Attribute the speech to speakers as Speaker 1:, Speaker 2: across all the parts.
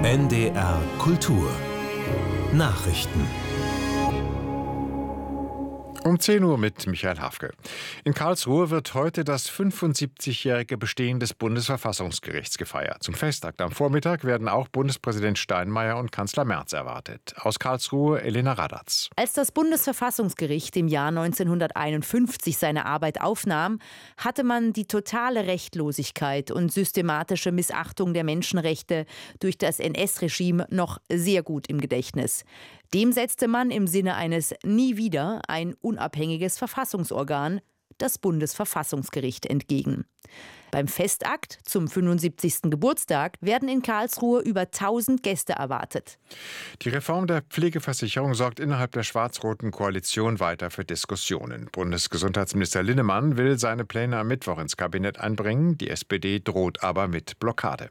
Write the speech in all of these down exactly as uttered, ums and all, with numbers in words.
Speaker 1: N D R Kultur Nachrichten.
Speaker 2: Um zehn Uhr mit Michael Hafke. In Karlsruhe wird heute das fünfundsiebzigjährige Bestehen des Bundesverfassungsgerichts gefeiert. Zum Festakt am Vormittag werden auch Bundespräsident Steinmeier und Kanzler Merz erwartet. Aus Karlsruhe Elena Radatz.
Speaker 3: Als das Bundesverfassungsgericht im Jahr neunzehnhunderteinundfünfzig seine Arbeit aufnahm, hatte man die totale Rechtlosigkeit und systematische Missachtung der Menschenrechte durch das N S-Regime noch sehr gut im Gedächtnis. Dem setzte man im Sinne eines Nie wieder ein unabhängiges Verfassungsorgan, das Bundesverfassungsgericht, entgegen. Beim Festakt zum fünfundsiebzigsten Geburtstag werden in Karlsruhe über tausend Gäste erwartet.
Speaker 2: Die Reform der Pflegeversicherung sorgt innerhalb der schwarz-roten Koalition weiter für Diskussionen. Bundesgesundheitsminister Linnemann will seine Pläne am Mittwoch ins Kabinett einbringen. Die S P D droht aber mit Blockade.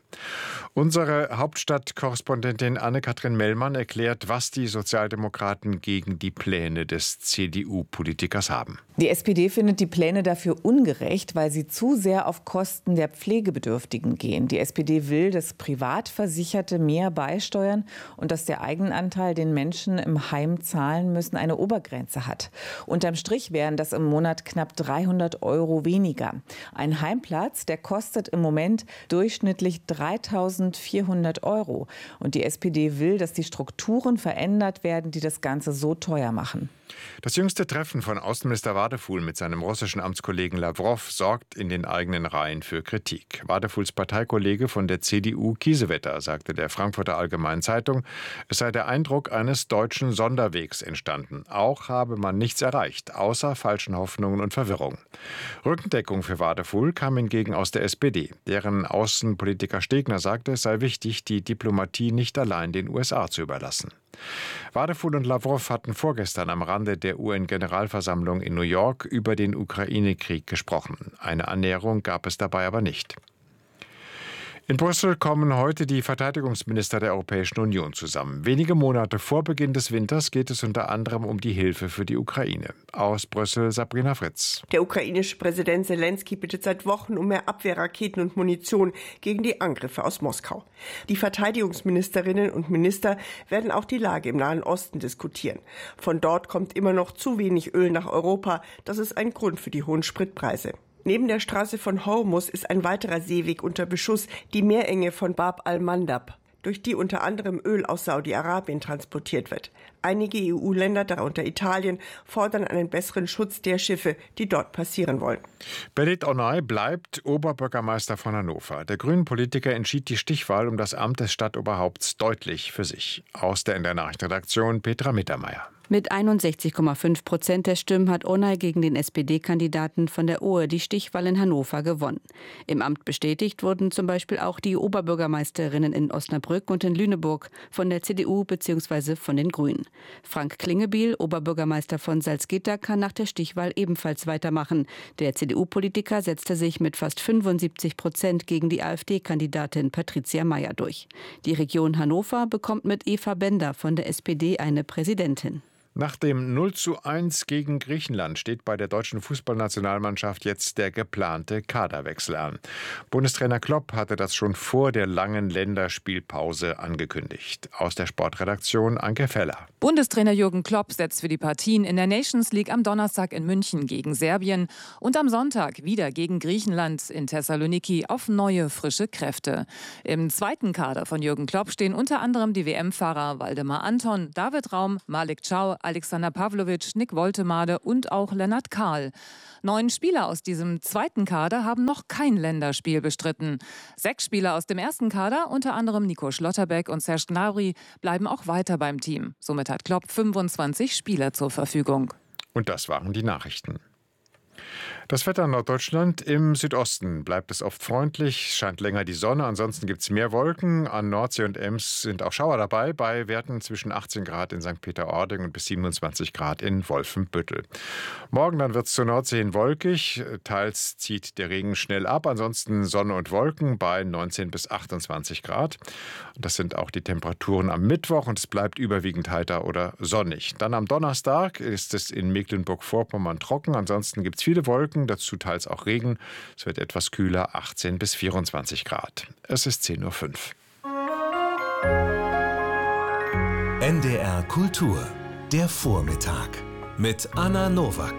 Speaker 2: Unsere Hauptstadtkorrespondentin Anne-Kathrin Mellmann erklärt, was die Sozialdemokraten gegen die Pläne des C D U-Politikers haben.
Speaker 4: Die S P D findet die Pläne dafür ungerecht, weil sie zu sehr auf Kosten der Pflegebedürftigen gehen. Die S P D will, dass Privatversicherte mehr beisteuern und dass der Eigenanteil, den Menschen im Heim zahlen müssen, eine Obergrenze hat. Unterm Strich wären das im Monat knapp dreihundert Euro weniger. Ein Heimplatz, der kostet im Moment durchschnittlich dreitausendvierhundert Euro. Und die S P D will, dass die Strukturen verändert werden, die das Ganze so teuer machen.
Speaker 2: Das jüngste Treffen von Außenminister Wadefuhl mit seinem russischen Amtskollegen Lawrow sorgt in den eigenen Reihen für Kritik. Wadefuhls Parteikollege von der C D U, Kiesewetter, sagte der Frankfurter Allgemeinen Zeitung, es sei der Eindruck eines deutschen Sonderwegs entstanden. Auch habe man nichts erreicht, außer falschen Hoffnungen und Verwirrung. Rückendeckung für Wadefuhl kam hingegen aus der S P D. Deren Außenpolitiker Stegner sagte, es sei wichtig, die Diplomatie nicht allein den U S A zu überlassen. Wadefuhl und Lawrow hatten vorgestern am Rande der U N-Generalversammlung in New York über den Ukraine-Krieg gesprochen. Eine Annäherung gab es dabei aber nicht. In Brüssel kommen heute die Verteidigungsminister der Europäischen Union zusammen. Wenige Monate vor Beginn des Winters geht es unter anderem um die Hilfe für die Ukraine. Aus Brüssel Sabrina Fritz.
Speaker 5: Der ukrainische Präsident Zelensky bittet seit Wochen um mehr Abwehrraketen und Munition gegen die Angriffe aus Moskau. Die Verteidigungsministerinnen und Minister werden auch die Lage im Nahen Osten diskutieren. Von dort kommt immer noch zu wenig Öl nach Europa. Das ist ein Grund für die hohen Spritpreise. Neben der Straße von Hormuz ist ein weiterer Seeweg unter Beschuss, die Meerenge von Bab al-Mandab, durch die unter anderem Öl aus Saudi-Arabien transportiert wird. Einige E U-Länder, darunter Italien, fordern einen besseren Schutz der Schiffe, die dort passieren wollen.
Speaker 2: Berit Onay bleibt Oberbürgermeister von Hannover. Der Grünen-Politiker entschied die Stichwahl um das Amt des Stadtoberhaupts deutlich für sich. Aus der in der Nachrichtenredaktion Petra Mittermeier.
Speaker 6: Mit einundsechzig Komma fünf Prozent der Stimmen hat Onay gegen den S P D-Kandidaten von der Ohe die Stichwahl in Hannover gewonnen. Im Amt bestätigt wurden zum Beispiel auch die Oberbürgermeisterinnen in Osnabrück und in Lüneburg von der C D U bzw. von den Grünen. Frank Klingebiel, Oberbürgermeister von Salzgitter, kann nach der Stichwahl ebenfalls weitermachen. Der C D U-Politiker setzte sich mit fast fünfundsiebzig Prozent gegen die AfD-Kandidatin Patricia Mayer durch. Die Region Hannover bekommt mit Eva Bender von der S P D eine Präsidentin.
Speaker 2: Nach dem null zu eins gegen Griechenland steht bei der deutschen Fußballnationalmannschaft jetzt der geplante Kaderwechsel an. Bundestrainer Klopp hatte das schon vor der langen Länderspielpause angekündigt. Aus der Sportredaktion Anke Feller.
Speaker 7: Bundestrainer Jürgen Klopp setzt für die Partien in der Nations League am Donnerstag in München gegen Serbien und am Sonntag wieder gegen Griechenland in Thessaloniki auf neue, frische Kräfte. Im zweiten Kader von Jürgen Klopp stehen unter anderem die W M-Fahrer Waldemar Anton, David Raum, Malik Chow, Alexander Pavlovic, Nick Woltemade und auch Lennart Kahl. Neun Spieler aus diesem zweiten Kader haben noch kein Länderspiel bestritten. Sechs Spieler aus dem ersten Kader, unter anderem Nico Schlotterbeck und Serge Gnabry, bleiben auch weiter beim Team. Somit hat Klopp fünfundzwanzig Spieler zur Verfügung.
Speaker 2: Und das waren die Nachrichten. Das Wetter in Norddeutschland: Im Südosten bleibt es oft freundlich, scheint länger die Sonne, ansonsten gibt es mehr Wolken. An Nordsee und Ems sind auch Schauer dabei, bei Werten zwischen achtzehn Grad in Sankt Peter-Ording und bis siebenundzwanzig Grad in Wolfenbüttel. Morgen dann wird es zur Nordsee hin wolkig, teils zieht der Regen schnell ab, ansonsten Sonne und Wolken bei neunzehn bis achtundzwanzig Grad. Das sind auch die Temperaturen am Mittwoch und es bleibt überwiegend heiter oder sonnig. Dann am Donnerstag ist es in Mecklenburg-Vorpommern trocken, ansonsten gibt es viele Wolken, dazu teils auch Regen. Es wird etwas kühler, achtzehn bis vierundzwanzig Grad. Es ist zehn Uhr fünf.
Speaker 1: N D R Kultur, der Vormittag mit Anna Nowak.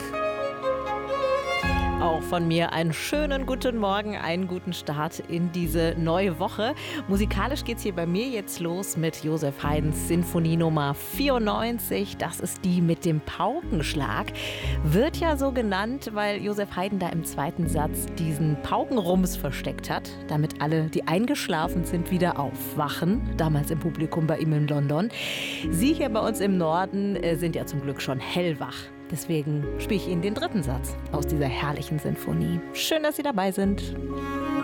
Speaker 8: Auch von mir einen schönen guten Morgen, einen guten Start in diese neue Woche. Musikalisch geht es hier bei mir jetzt los mit Joseph Haydns Sinfonie Nummer vierundneunzig. Das ist die mit dem Paukenschlag. Wird ja so genannt, weil Joseph Haydn da im zweiten Satz diesen Paukenrums versteckt hat, damit alle, die eingeschlafen sind, wieder aufwachen. Damals im Publikum bei ihm in London. Sie hier bei uns im Norden sind ja zum Glück schon hellwach. Deswegen spiele ich Ihnen den dritten Satz aus dieser herrlichen Sinfonie. Schön, dass Sie dabei sind.